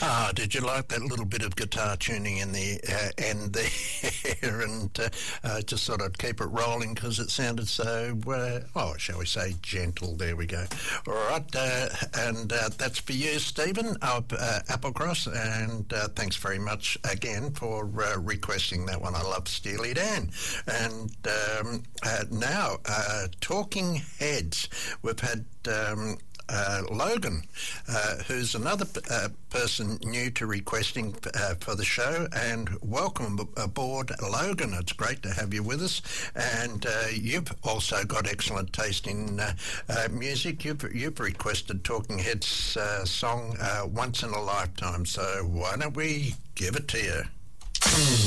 Ah, did you like that little bit of guitar tuning in the end there, and just thought I'd keep it rolling because it sounded so, shall we say, gentle. There we go. All right, and that's for you, Stephen, up Applecross, and thanks very much again for requesting that one. I love Steely Dan. And now, Talking Heads. We've had Logan, who's another person new to requesting for the show, and welcome aboard, Logan. It's great to have you with us, and you've also got excellent taste in music. You've requested Talking Heads song Once in a Lifetime, so why don't we give it to you?